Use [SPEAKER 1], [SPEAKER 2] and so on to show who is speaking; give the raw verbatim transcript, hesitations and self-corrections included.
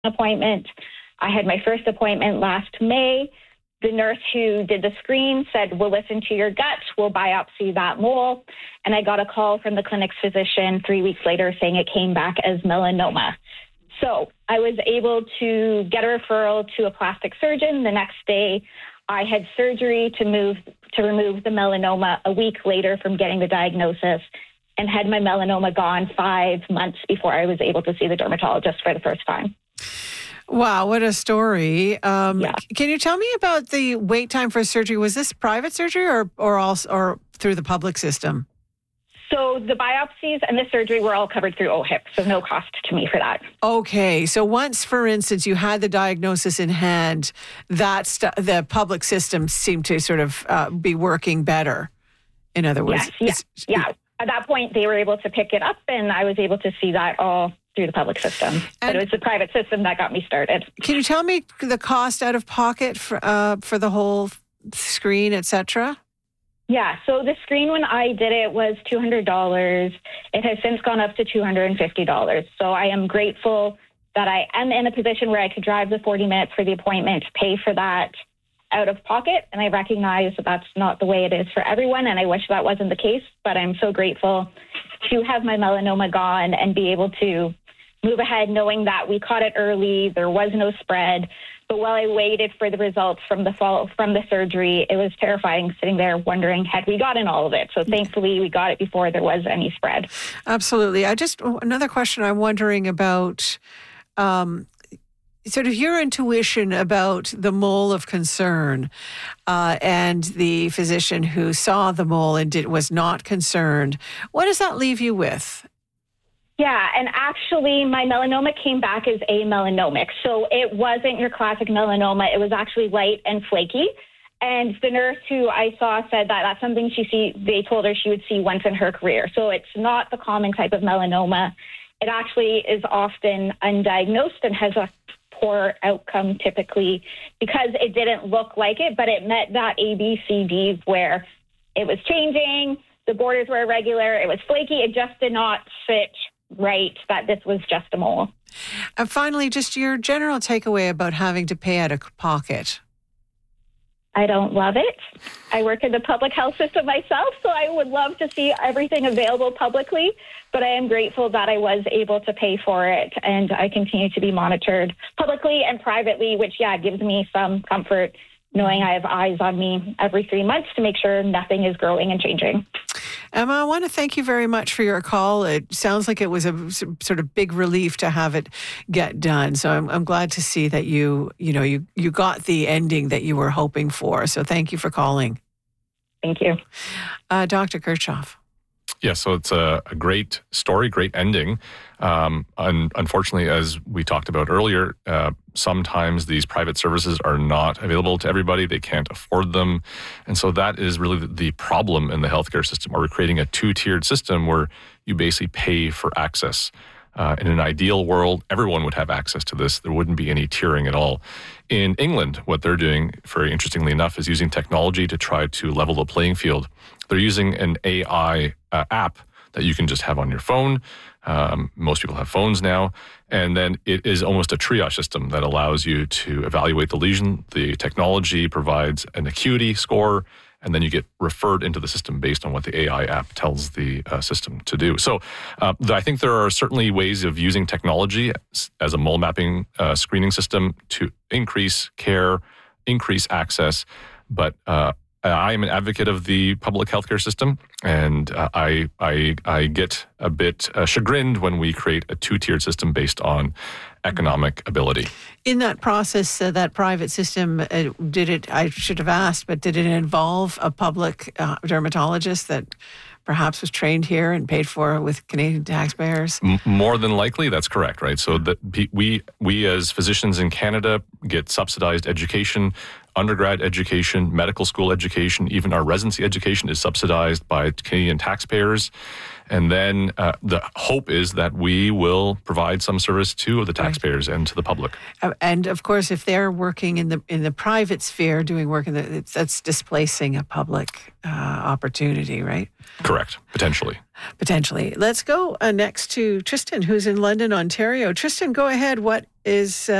[SPEAKER 1] appointment. I had my first appointment last May. The nurse who did the screen said, we'll listen to your gut, we'll biopsy that mole. And I got a call from the clinic's physician three weeks later saying it came back as melanoma. So I was able to get a referral to a plastic surgeon. The next day, I had surgery to move to remove the melanoma a week later from getting the diagnosis, and had my melanoma gone five months before I was able to see the dermatologist for the first time.
[SPEAKER 2] Wow, what a story. Um,
[SPEAKER 1] yeah.
[SPEAKER 2] Can you tell me about the wait time for surgery? Was this private surgery or or also, or through the public system?
[SPEAKER 1] So the biopsies and the surgery were all covered through O H I P, so no cost to me for that.
[SPEAKER 2] Okay, so once, for instance, you had the diagnosis in hand, that's the public system seemed to sort of uh, be working better, in other words.
[SPEAKER 1] Yes, yeah, yeah. At that point, they were able to pick it up, and I was able to see that all through the public system. And but it was the private system that got me started.
[SPEAKER 2] Can you tell me the cost out of pocket for, uh, for the whole screen, et cetera?
[SPEAKER 1] Yeah, so the screen when I did it was two hundred dollars. It has since gone up to two hundred fifty dollars. So I am grateful that I am in a position where I could drive the forty minutes for the appointment, pay for that out of pocket. And I recognize that that's not the way it is for everyone. And I wish that wasn't the case, but I'm so grateful to have my melanoma gone and be able to move ahead knowing that we caught it early, there was no spread. But while I waited for the results from the fall, from the surgery, it was terrifying sitting there wondering, had we gotten all of it? So thankfully, we got it before there was any spread.
[SPEAKER 2] Absolutely. I just, another question I'm wondering about, um, sort of your intuition about the mole of concern uh, and the physician who saw the mole and did, was not concerned. What does that leave you with?
[SPEAKER 1] Yeah, and actually my melanoma came back as amelanoma. So it wasn't your classic melanoma. It was actually light and flaky. And the nurse who I saw said that that's something she see, they told her she would see once in her career. So it's not the common type of melanoma. It actually is often undiagnosed and has a poor outcome typically because it didn't look like it, but it met that A B C D where it was changing, the borders were irregular, it was flaky, it just did not fit right that this was just a mole.
[SPEAKER 2] And finally, just your general takeaway about having to pay out of pocket.
[SPEAKER 1] I don't love it. I work in the public health system myself, so I would love to see everything available publicly, but I am grateful that I was able to pay for it, and I continue to be monitored publicly and privately, which, yeah, gives me some comfort knowing I have eyes on me every three months to make sure nothing is growing and changing.
[SPEAKER 2] Emma, I want to thank you very much for your call. It sounds like it was a sort of big relief to have it get done. So I'm, I'm glad to see that you, you know, you, you got the ending that you were hoping for. So thank you for calling.
[SPEAKER 1] Thank you.
[SPEAKER 2] Uh, Doctor Kirchhoff.
[SPEAKER 3] Yeah, so it's a, a great story, great ending. Um, un- unfortunately, as we talked about earlier, uh, sometimes these private services are not available to everybody. They can't afford them. And so that is really the, the problem in the healthcare system. Are we creating a two-tiered system where you basically pay for access? Uh, in an ideal world, everyone would have access to this. There wouldn't be any tiering at all. In England, what they're doing, very interestingly enough, is using technology to try to level the playing field. They're using an A I uh, app that you can just have on your phone. Um, most people have phones now. And then it is almost a triage system that allows you to evaluate the lesion. The technology provides an acuity score, and then you get referred into the system based on what the A I app tells the uh, system to do. So uh, I think there are certainly ways of using technology as a mole mapping uh, screening system to increase care, increase access, but uh, I am an advocate of the public healthcare system, and uh, I, I I get a bit uh, chagrined when we create a two-tiered system based on economic ability.
[SPEAKER 2] In that process, uh, that private system, uh, did it, I should have asked, but did it involve a public uh, dermatologist that perhaps was trained here and paid for with Canadian taxpayers?
[SPEAKER 3] M- more than likely, that's correct, right? So that we we as physicians in Canada get subsidized education. undergrad education, medical school education, even our residency education is subsidized by Canadian taxpayers. And then uh, the hope is that we will provide some service to the taxpayers right. and to the public.
[SPEAKER 2] Uh, and of course, if they're working in the in the private sphere, doing work in the, it's, that's displacing a public uh, opportunity, right?
[SPEAKER 3] Correct, potentially.
[SPEAKER 2] Potentially. Let's go uh, next to Tristan, who's in London, Ontario. Tristan, go ahead. What is uh,